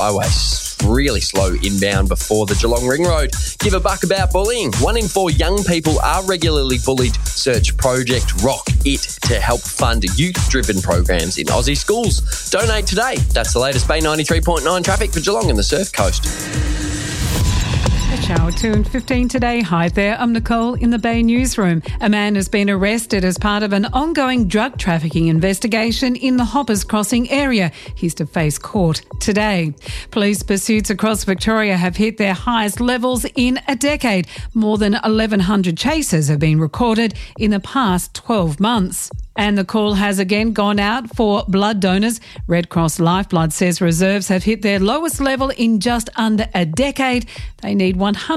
highway. Really slow inbound before the Geelong Ring Road. Give a buck about bullying. 1 in 4 young people are regularly bullied. Search Project Rock It to help fund youth-driven programs in Aussie schools. Donate today. That's the latest Bay 93.9 traffic for Geelong and the Surf Coast. Shower 2 and 15 today. Hi there, I'm Nicole in the Bay Newsroom. A man has been arrested as part of an ongoing drug trafficking investigation in the Hoppers Crossing area. He's to face court today. Police pursuits across Victoria have hit their highest levels in a decade. More than 1,100 chases have been recorded in the past 12 months. And the call has again gone out for blood donors. Red Cross Lifeblood says reserves have hit their lowest level in just under a decade. They need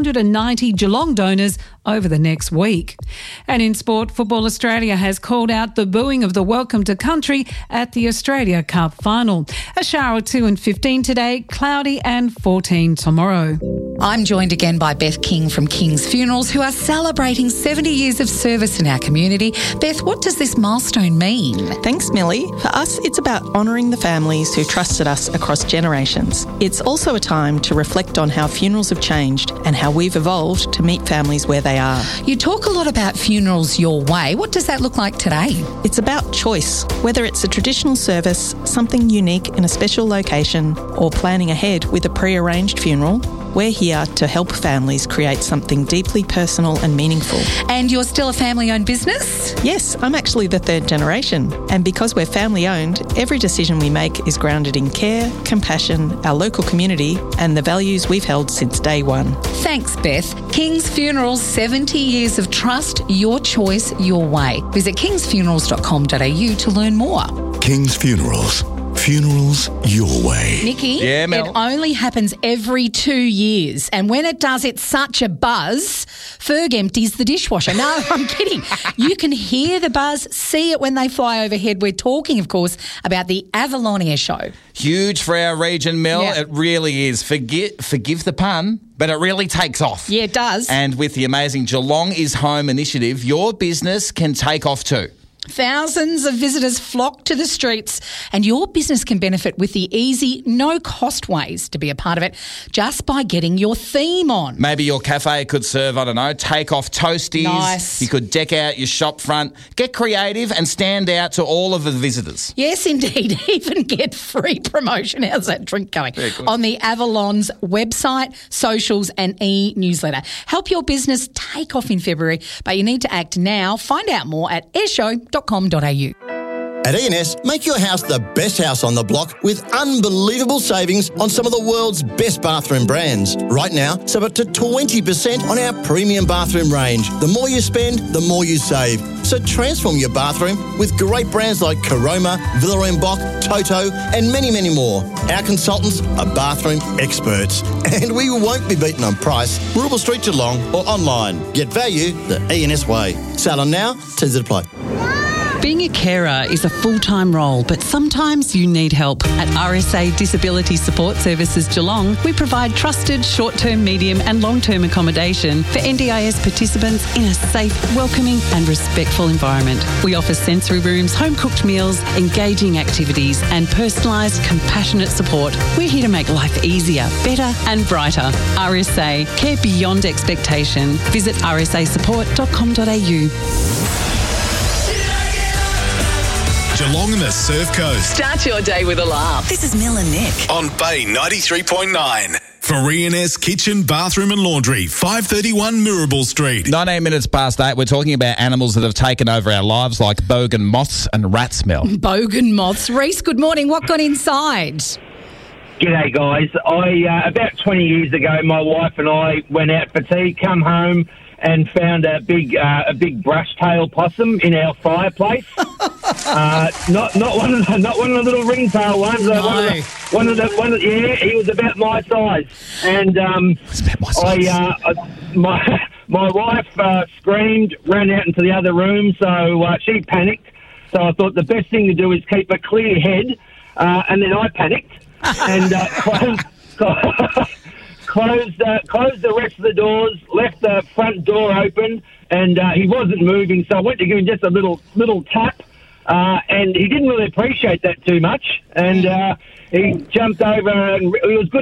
190 Geelong donors over the next week. And in sport, Football Australia has called out the booing of the Welcome to Country at the Australia Cup final. A shower of 2 and 15 today, cloudy and 14 tomorrow. I'm joined again by Beth King from King's Funerals, who are celebrating 70 years of service in our community. Beth, what does this milestone mean? Thanks, Millie. For us, it's about honouring the families who trusted us across generations. It's also a time to reflect on how funerals have changed and how we've evolved to meet families where they are. You talk a lot about funerals your way. What does that look like today? It's about choice. Whether it's a traditional service, something unique in a special location, or planning ahead with a pre-arranged funeral, we're here to help families create something deeply personal and meaningful. And you're still a family-owned business? Yes, I'm actually the third generation. And because we're family-owned, every decision we make is grounded in care, compassion, our local community, and the values we've held since day one. Thanks, Beth. King's Funerals, 70 years of trust, your choice, your way. Visit kingsfunerals.com.au to learn more. King's Funerals. Funerals your way. Nikki, Yeah, Mel. it only happens every 2 years. And when it does, it's such a buzz. Ferg empties the dishwasher. No, I'm kidding. You can hear the buzz, see it when they fly overhead. We're talking, of course, about the Avalon Air Show. Huge for our region, Mel. Yeah. It really is. Forgive the pun, but it really takes off. Yeah, it does. And with the amazing Geelong is Home initiative, your business can take off too. Thousands of visitors flock to the streets, and your business can benefit with the easy, no-cost ways to be a part of it just by getting your theme on. Maybe your cafe could serve, I don't know, take off toasties. Nice. You could deck out your shop front. Get creative and stand out to all of the visitors. Yes, indeed. Even get free promotion. How's that drink going? On the Avalon's website, socials and e-newsletter. Help your business take off in February, but you need to act now. Find out more at airshow.com.au. At E&S, make your house the best house on the block with unbelievable savings on some of the world's best bathroom brands. Right now, save up to 20% on our premium bathroom range. The more you spend, the more you save. So transform your bathroom with great brands like Caroma, Villa & Boch, Toto and many, many more. Our consultants are bathroom experts and we won't be beaten on price. Rubble Street, Geelong or online. Get value the E&S way. Sale on now, T's apply. Being a carer is a full-time role, but sometimes you need help. At RSA Disability Support Services Geelong, we provide trusted short-term, medium and long-term accommodation for NDIS participants in a safe, welcoming and respectful environment. We offer sensory rooms, home-cooked meals, engaging activities and personalised, compassionate support. We're here to make life easier, better and brighter. RSA, care beyond expectation. Visit rsasupport.com.au. Geelong and the Surf Coast. Start your day with a laugh. This is Mill and Nick. On Bay 93.9. For E&S Kitchen, Bathroom and Laundry, 531 Mirabel Street. 19 minutes past 8, we're talking about animals that have taken over our lives like bogan moths and rat smell. Bogan moths. Reese, good morning. What got inside? G'day, guys. About 20 years ago, my wife and I went out for tea, come home and found a big brush-tail possum in our fireplace. Not one of the little ringtail ones. No. He was about my size. And my wife screamed, ran out into the other room, so she panicked. So I thought the best thing to do is keep a clear head, and then I panicked and closed the rest of the doors, left the front door open, and he wasn't moving. So I went to give him just a little tap, and he didn't really appreciate that too much. And he jumped over, and it was good